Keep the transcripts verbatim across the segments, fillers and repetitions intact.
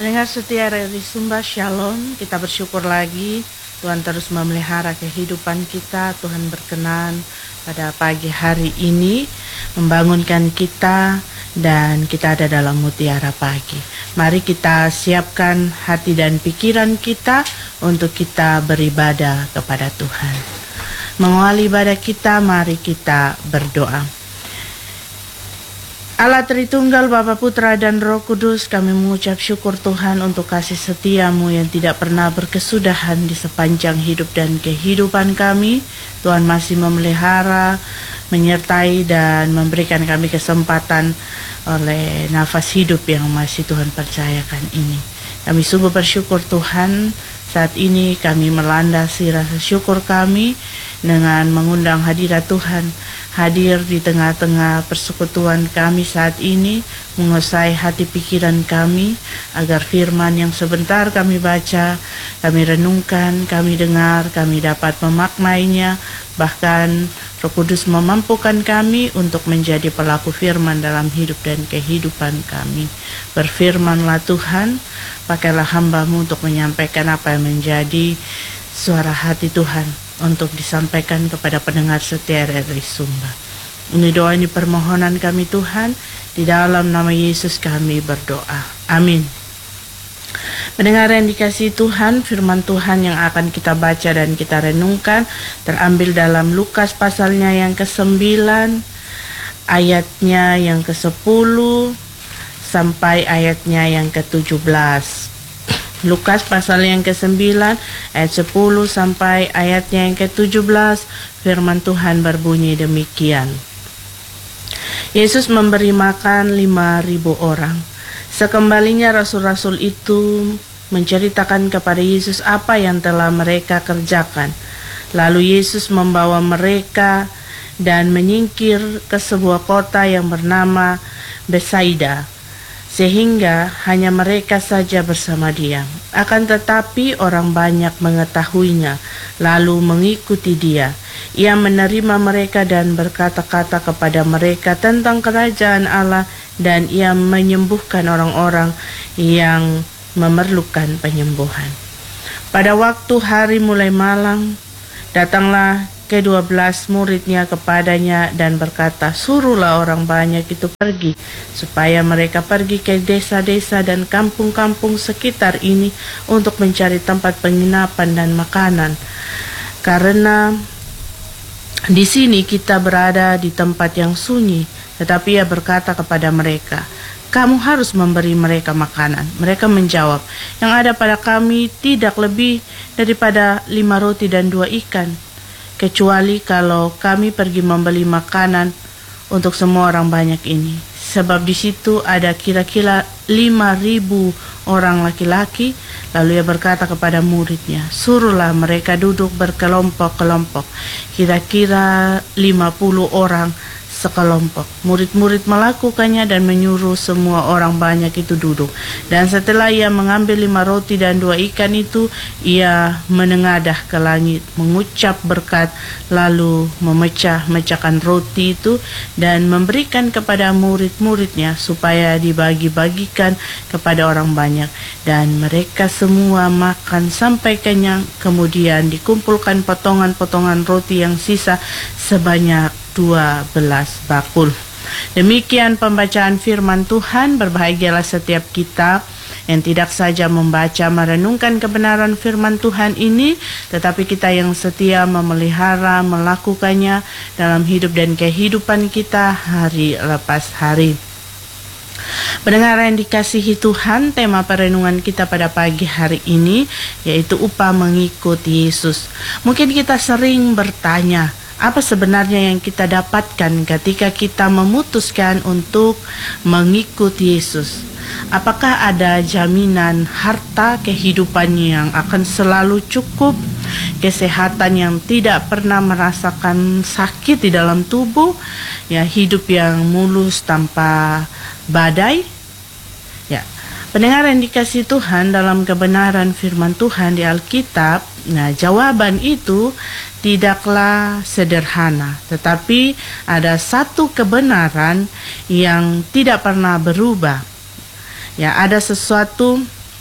Pendengar setia Radio Sumba, Shalom. Kita bersyukur lagi Tuhan terus memelihara kehidupan kita. Tuhan berkenan pada pagi hari ini membangunkan kita dan kita ada dalam mutiara pagi. Mari kita siapkan hati dan pikiran kita untuk kita beribadah kepada Tuhan. Mengawali ibadah kita, mari kita berdoa. Allah Tritunggal, Bapa, Putra, dan Roh Kudus, kami mengucap syukur Tuhan untuk kasih setia-Mu yang tidak pernah berkesudahan di sepanjang hidup dan kehidupan kami. Tuhan masih memelihara, menyertai, dan memberikan kami kesempatan oleh nafas hidup yang masih Tuhan percayakan ini. Kami sungguh bersyukur Tuhan. Saat ini kami melandasi rasa syukur kami dengan mengundang hadirat Tuhan hadir di tengah-tengah persekutuan kami saat ini, menguasai hati pikiran kami agar firman yang sebentar kami baca, kami renungkan, kami dengar, kami dapat memaknainya, bahkan Roh Kudus memampukan kami untuk menjadi pelaku firman dalam hidup dan kehidupan kami. Berfirmanlah Tuhan, pakailah hamba-Mu untuk menyampaikan apa yang menjadi suara hati Tuhan untuk disampaikan kepada pendengar setia Radio Sumba. Ini doa, ini permohonan kami Tuhan, di dalam nama Yesus kami berdoa. Amin. Pendengar yang dikasihi Tuhan, firman Tuhan yang akan kita baca dan kita renungkan terambil dalam Lukas pasalnya yang kesembilan, ayatnya yang kesepuluh sampai ayatnya yang ketujuh belas. Lukas pasal yang kesembilan ayat sepuluh sampai ayatnya yang ketujuh belas, firman Tuhan berbunyi demikian. Yesus memberi makan lima ribu orang. Sekembalinya rasul-rasul itu menceritakan kepada Yesus apa yang telah mereka kerjakan. Lalu Yesus membawa mereka dan menyingkir ke sebuah kota yang bernama Betsaida, sehingga hanya mereka saja bersama dia. Akan tetapi orang banyak mengetahuinya, lalu mengikuti dia. Ia menerima mereka dan berkata-kata kepada mereka tentang kerajaan Allah, dan ia menyembuhkan orang-orang yang memerlukan penyembuhan. Pada waktu hari mulai malam, datanglah kedua belas muridnya kepadanya dan berkata, suruhlah orang banyak itu pergi, supaya mereka pergi ke desa-desa dan kampung-kampung sekitar ini untuk mencari tempat penginapan dan makanan. Karena di sini kita berada di tempat yang sunyi. Tetapi ia berkata kepada mereka, kamu harus memberi mereka makanan. Mereka menjawab, yang ada pada kami tidak lebih daripada lima roti dan dua ikan. Kecuali kalau kami pergi membeli makanan untuk semua orang banyak ini. Sebab di situ ada kira-kira lima ribu orang laki-laki. Lalu ia berkata kepada muridnya, suruhlah mereka duduk berkelompok-kelompok, kira-kira lima puluh orang sekelompok. Murid-murid melakukannya dan menyuruh semua orang banyak itu duduk. Dan setelah ia mengambil lima roti dan dua ikan itu, ia menengadah ke langit, mengucap berkat, lalu memecah-mecahkan roti itu dan memberikan kepada murid-muridnya supaya dibagi-bagikan kepada orang banyak. Dan mereka semua makan sampai kenyang. Kemudian dikumpulkan potongan-potongan roti yang sisa sebanyak dua belas bakul. Demikian pembacaan firman Tuhan. Berbahagialah setiap kita yang tidak saja membaca merenungkan kebenaran firman Tuhan ini, tetapi kita yang setia memelihara, melakukannya dalam hidup dan kehidupan kita hari lepas hari. Pendengar yang dikasihi Tuhan, tema perenungan kita pada pagi hari ini yaitu upah mengikuti Yesus. Mungkin kita sering bertanya, apa sebenarnya yang kita dapatkan ketika kita memutuskan untuk mengikuti Yesus? Apakah ada jaminan harta kehidupan yang akan selalu cukup, kesehatan yang tidak pernah merasakan sakit di dalam tubuh, ya, hidup yang mulus tanpa badai? Ya, pendengar yang dikasihi Tuhan, dalam kebenaran firman Tuhan di Alkitab, nah jawaban itu tidaklah sederhana, tetapi ada satu kebenaran yang tidak pernah berubah. Ya, ada sesuatu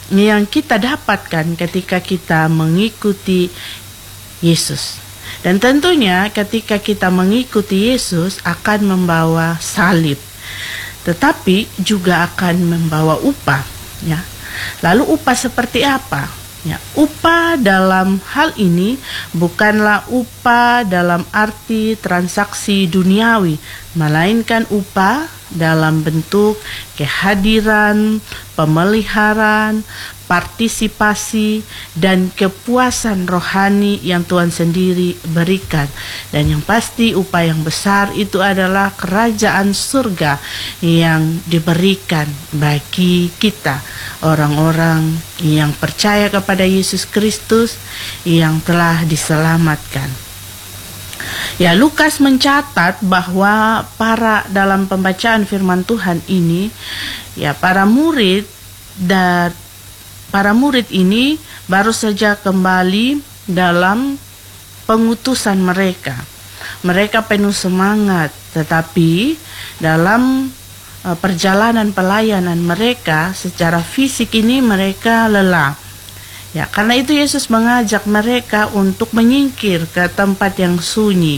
yang kita dapatkan ketika kita mengikuti Yesus. Dan tentunya ketika kita mengikuti Yesus akan membawa salib, tetapi juga akan membawa upah, ya. Lalu upah seperti apa? Ya, upah dalam hal ini bukanlah upah dalam arti transaksi duniawi, melainkan upah dalam bentuk kehadiran, pemeliharaan, partisipasi, dan kepuasan rohani yang Tuhan sendiri berikan. Dan yang pasti upah yang besar itu adalah kerajaan surga yang diberikan bagi kita, orang-orang yang percaya kepada Yesus Kristus yang telah diselamatkan. Ya, Lukas mencatat bahwa para dalam pembacaan firman Tuhan ini, ya para murid dan para murid ini baru saja kembali dalam pengutusan mereka. Mereka penuh semangat, tetapi dalam uh, perjalanan pelayanan mereka secara fisik ini mereka lelah. Ya, karena itu Yesus mengajak mereka untuk menyingkir ke tempat yang sunyi.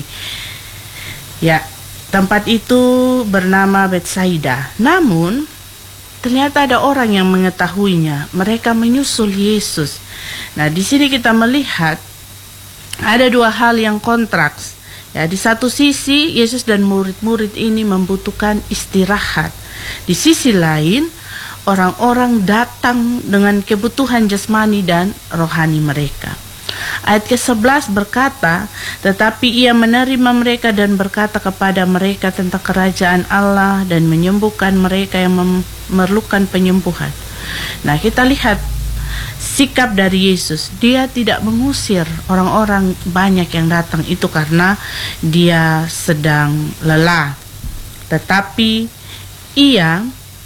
Ya, tempat itu bernama Betsaida. Namun, ternyata ada orang yang mengetahuinya. Mereka menyusul Yesus. Nah, di sini kita melihat ada dua hal yang kontraks. Ya, di satu sisi Yesus dan murid-murid ini membutuhkan istirahat. Di sisi lain, orang-orang datang dengan kebutuhan jasmani dan rohani mereka. Ayat ke sebelas berkata, tetapi ia menerima mereka dan berkata kepada mereka tentang kerajaan Allah dan menyembuhkan mereka yang memerlukan penyembuhan. Nah, kita lihat sikap dari Yesus. Dia tidak mengusir orang-orang banyak yang datang itu karena dia sedang lelah. Tetapi ia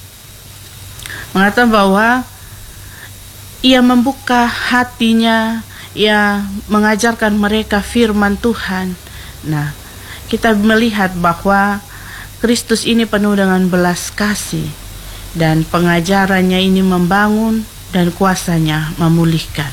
mengatakan bahwa ia membuka hatinya, ia mengajarkan mereka firman Tuhan. Nah, kita melihat bahwa Kristus ini penuh dengan belas kasih dan pengajarannya ini membangun dan kuasanya memulihkan.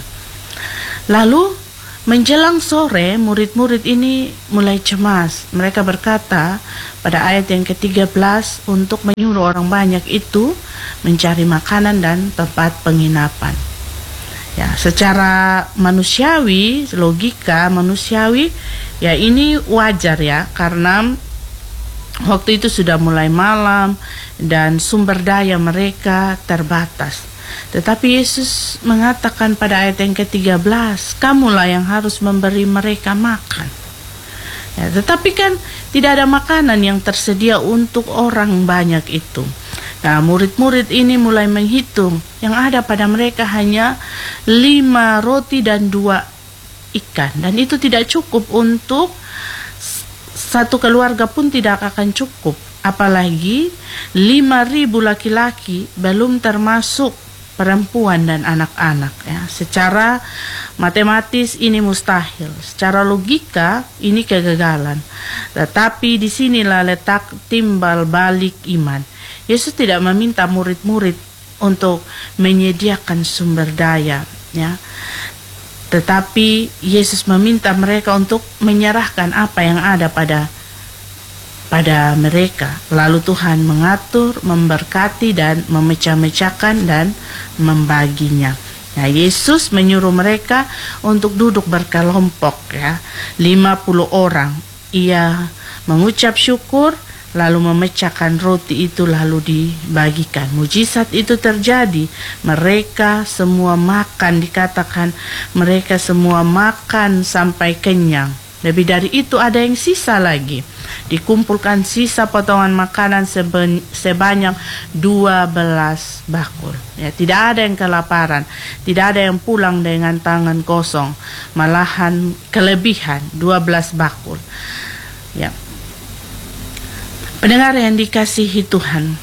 Lalu menjelang sore, murid-murid ini mulai cemas. Mereka berkata pada ayat yang ke tiga belas untuk menyuruh orang banyak itu mencari makanan dan tempat penginapan. Ya, secara manusiawi, logika manusiawi, ya ini wajar ya, karena waktu itu sudah mulai malam dan sumber daya mereka terbatas. Tetapi Yesus mengatakan pada ayat yang ke tiga belas, kamulah yang harus memberi mereka makan. Ya, tetapi kan tidak ada makanan yang tersedia untuk orang banyak itu. Nah, murid-murid ini mulai menghitung, yang ada pada mereka hanya lima roti dan dua ikan. Dan itu tidak cukup untuk satu keluarga pun tidak akan cukup. Apalagi lima ribu laki-laki, belum termasuk perempuan dan anak-anak. Ya. Secara matematis ini mustahil, secara logika ini kegagalan. Tetapi disinilah letak timbal balik iman. Yesus tidak meminta murid-murid untuk menyediakan sumber daya, ya. Tetapi Yesus meminta mereka untuk menyerahkan apa yang ada pada pada mereka. Lalu Tuhan mengatur, memberkati dan memecah-mecahkan dan membaginya. Nah, Yesus menyuruh mereka untuk duduk berkelompok, ya, lima puluh orang. Ia mengucap syukur, lalu memecahkan roti itu lalu dibagikan. Mujizat itu terjadi. Mereka semua makan, dikatakan mereka semua makan sampai kenyang. Lebih dari itu ada yang sisa lagi. Dikumpulkan sisa potongan makanan sebanyak dua belas bakul. Ya, tidak ada yang kelaparan, tidak ada yang pulang dengan tangan kosong. Malahan kelebihan dua belas bakul. Ya. Pendengar yang dikasihi Tuhan,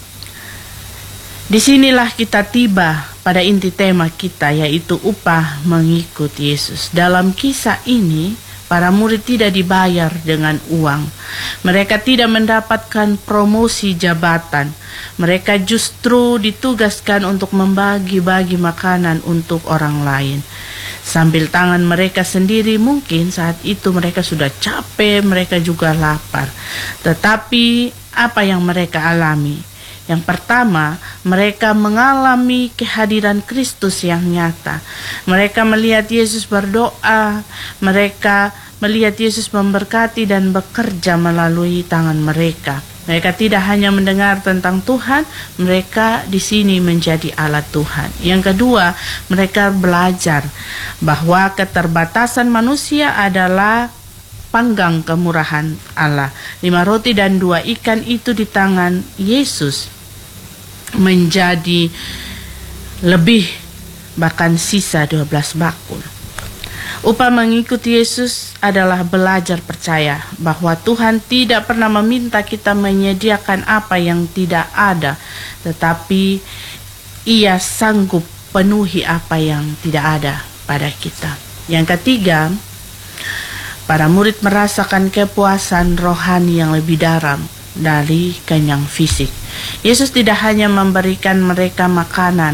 disinilah kita tiba pada inti tema kita, yaitu upah mengikut Yesus. Dalam kisah ini, Para murid tidak dibayar dengan uang. Mereka tidak mendapatkan promosi jabatan. Mereka justru ditugaskan untuk membagi-bagi makanan untuk orang lain. Sambil tangan mereka sendiri mungkin saat itu mereka sudah capek, mereka juga lapar. Tetapi apa yang mereka alami? Yang pertama, mereka mengalami kehadiran Kristus yang nyata. Mereka melihat Yesus berdoa, mereka melihat Yesus memberkati dan bekerja melalui tangan mereka. Mereka tidak hanya mendengar tentang Tuhan, mereka di sini menjadi alat Tuhan. Yang kedua, mereka belajar bahwa keterbatasan manusia adalah panggang kemurahan Allah. Lima roti dan dua ikan itu di tangan Yesus menjadi lebih, bahkan sisa dua belas bakul. Upah mengikuti Yesus adalah belajar percaya bahwa Tuhan tidak pernah meminta kita menyediakan apa yang tidak ada, tetapi Ia sanggup penuhi apa yang tidak ada pada kita. Yang ketiga, para murid merasakan kepuasan rohani yang lebih dalam dari kenyang fisik. Yesus tidak hanya memberikan mereka makanan,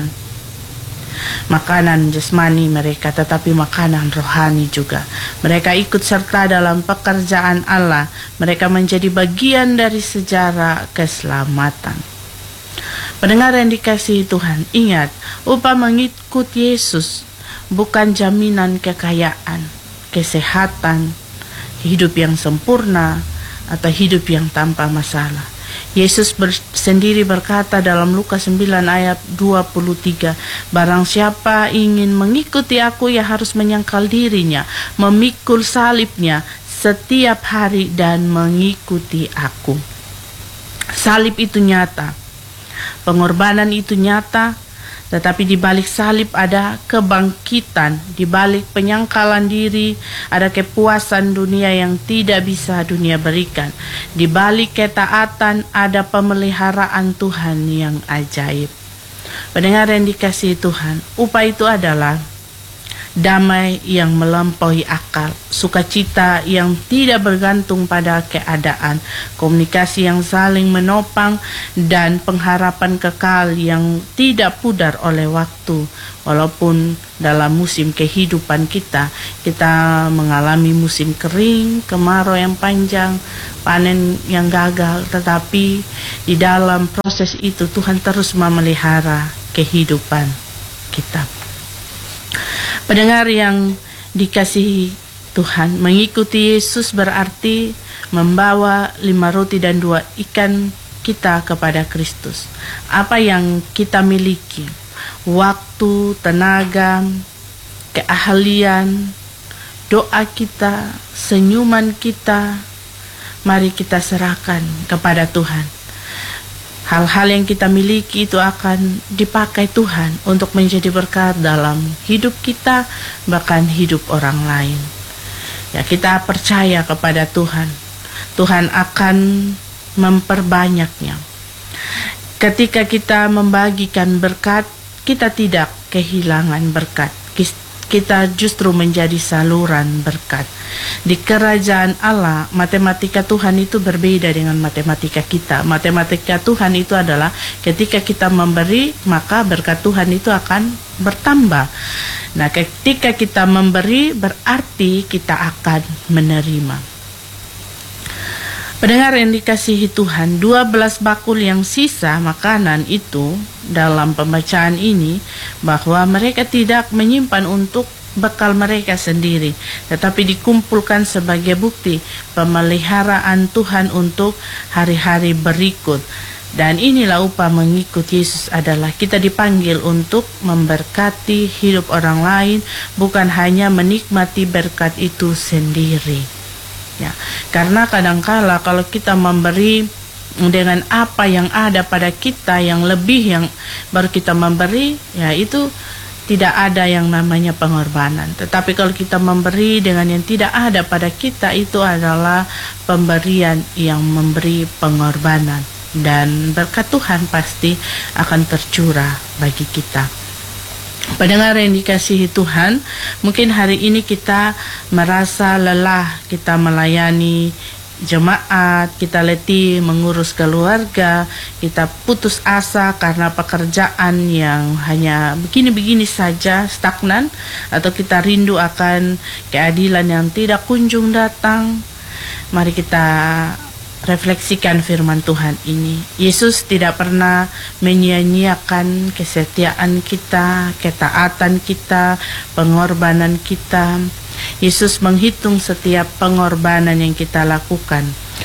makanan jasmani mereka, tetapi makanan rohani juga. Mereka ikut serta dalam pekerjaan Allah. Mereka menjadi bagian dari sejarah keselamatan. Pendengar yang dikasihi Tuhan, ingat, upah mengikut Yesus bukan jaminan kekayaan, kesehatan, hidup yang sempurna, atau hidup yang tanpa masalah. Yesus ber, sendiri berkata dalam Lukas sembilan ayat dua puluh tiga, barang siapa ingin mengikuti aku, ia harus menyangkal dirinya, memikul salibnya setiap hari dan mengikuti aku. Salib itu nyata, pengorbanan itu nyata, tetapi di balik salib ada kebangkitan, di balik penyangkalan diri ada kepuasan dunia yang tidak bisa dunia berikan. Di balik ketaatan ada pemeliharaan Tuhan yang ajaib. Pendengar yang dikasihi Tuhan, upah itu adalah damai yang melampaui akal, sukacita yang tidak bergantung pada keadaan, komunikasi yang saling menopang, dan pengharapan kekal yang tidak pudar oleh waktu. Walaupun dalam musim kehidupan kita, kita mengalami musim kering, kemarau yang panjang, panen yang gagal, tetapi di dalam proses itu Tuhan terus memelihara kehidupan kita. Pendengar yang dikasihi Tuhan, mengikuti Yesus berarti membawa lima roti dan dua ikan kita kepada Kristus. Apa yang kita miliki, waktu, tenaga, keahlian, doa kita, senyuman kita, mari kita serahkan kepada Tuhan. Hal-hal yang kita miliki itu akan dipakai Tuhan untuk menjadi berkat dalam hidup kita, bahkan hidup orang lain. Ya, kita percaya kepada Tuhan. Tuhan akan memperbanyaknya. Ketika kita membagikan berkat, kita tidak kehilangan berkat. Kita justru menjadi saluran berkat. Di kerajaan Allah, matematika Tuhan itu berbeda dengan matematika kita. Matematika Tuhan itu adalah ketika kita memberi, maka berkat Tuhan itu akan bertambah. Nah, ketika kita memberi, berarti kita akan menerima. Pendengar yang dikasihi Tuhan, dua belas bakul yang sisa makanan itu dalam pembacaan ini, bahwa mereka tidak menyimpan untuk bekal mereka sendiri, tetapi dikumpulkan sebagai bukti pemeliharaan Tuhan untuk hari-hari berikut. Dan inilah upah mengikut Yesus adalah kita dipanggil untuk memberkati hidup orang lain, bukan hanya menikmati berkat itu sendiri. Ya, karena kadangkala kalau kita memberi dengan apa yang ada pada kita yang lebih yang baru kita memberi, ya itu tidak ada yang namanya pengorbanan. Tetapi kalau kita memberi dengan yang tidak ada pada kita, itu adalah pemberian yang memberi pengorbanan, dan berkat Tuhan pasti akan tercurah bagi kita. Pendengar yang dikasihi Tuhan, mungkin hari ini kita merasa lelah, kita melayani jemaat, kita letih mengurus keluarga, kita putus asa karena pekerjaan yang hanya begini-begini saja, stagnan, atau kita rindu akan keadilan yang tidak kunjung datang. Mari kita refleksikan firman Tuhan ini. Yesus tidak pernah menyia-nyiakan kesetiaan kita, ketaatan kita, pengorbanan kita. Yesus menghitung setiap pengorbanan yang kita lakukan.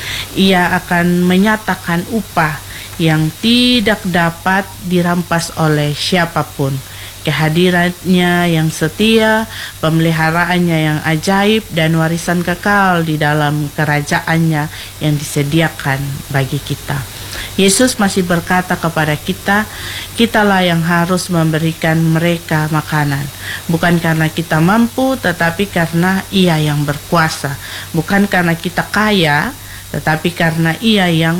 Ia akan menyatakan upah yang tidak dapat dirampas oleh siapapun. Kehadirannya yang setia, pemeliharaannya yang ajaib, dan warisan kekal di dalam kerajaannya yang disediakan bagi kita. Yesus masih berkata kepada kita, kitalah yang harus memberikan mereka makanan. Bukan karena kita mampu, tetapi karena Ia yang berkuasa. Bukan karena kita kaya, tetapi karena Ia yang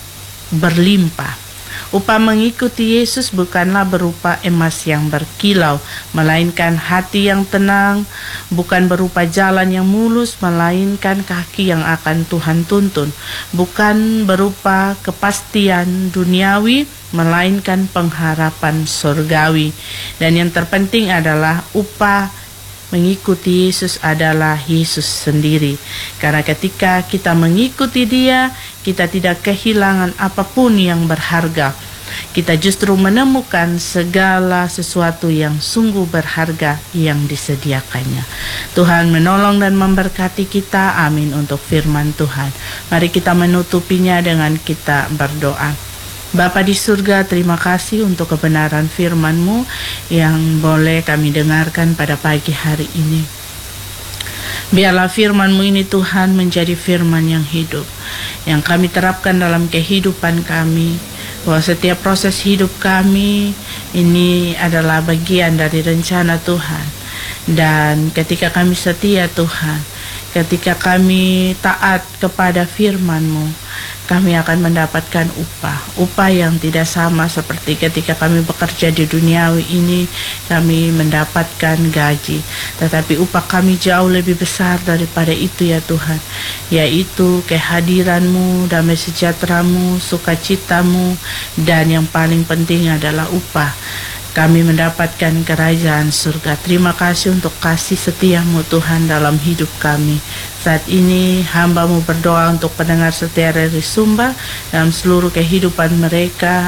berlimpah. Upah mengikuti Yesus bukanlah berupa emas yang berkilau, melainkan hati yang tenang, bukan berupa jalan yang mulus, melainkan kaki yang akan Tuhan tuntun, bukan berupa kepastian duniawi, melainkan pengharapan surgawi. Dan yang terpenting adalah upah mengikuti Yesus adalah Yesus sendiri. Karena ketika kita mengikuti Dia, kita tidak kehilangan apapun yang berharga. Kita justru menemukan segala sesuatu yang sungguh berharga yang disediakannya. Tuhan menolong dan memberkati kita. Amin untuk firman Tuhan. Mari kita menutupinya dengan kita berdoa. Bapa di surga, terima kasih untuk kebenaran firman-Mu yang boleh kami dengarkan pada pagi hari ini. Biarlah firman-Mu ini Tuhan menjadi firman yang hidup, yang kami terapkan dalam kehidupan kami, bahwa setiap proses hidup kami ini adalah bagian dari rencana Tuhan. Dan ketika kami setia Tuhan, ketika kami taat kepada firman-Mu, kami akan mendapatkan upah, upah yang tidak sama seperti ketika kami bekerja di duniawi ini, kami mendapatkan gaji. Tetapi upah kami jauh lebih besar daripada itu ya Tuhan, yaitu kehadiran-Mu, damai sejahtera-Mu, sukacita-Mu, dan yang paling penting adalah upah kami mendapatkan kerajaan surga. Terima kasih untuk kasih setia-Mu Tuhan dalam hidup kami. Saat ini hamba-Mu berdoa untuk pendengar setia dari Sumba dalam seluruh kehidupan mereka.